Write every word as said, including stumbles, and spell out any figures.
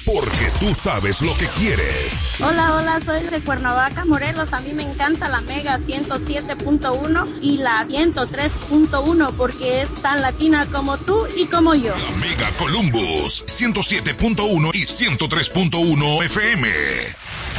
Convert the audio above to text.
porque tú sabes lo que quieres. Hola, hola, soy de Cuernavaca, Morelos. A mí me encanta la Mega ciento siete punto uno y la ciento tres punto uno porque es tan latina como tú y como yo. La Mega Columbus ciento siete punto uno y ciento tres punto uno F M.